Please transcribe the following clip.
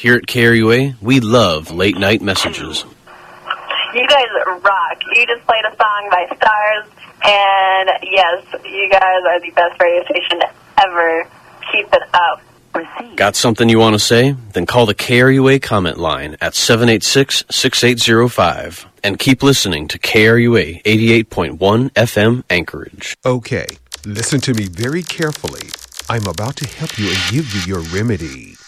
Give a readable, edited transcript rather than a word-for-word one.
Here at KRUA, we love late-night messages. You guys rock. You just played a song by Stars, and yes, you guys are the best radio station ever. Keep it up. Got something you want to say? Then call the KRUA comment line at 786-6805 and keep listening to KRUA 88.1 FM Anchorage. Okay, listen to me very carefully. I'm about to help you and give you your remedy.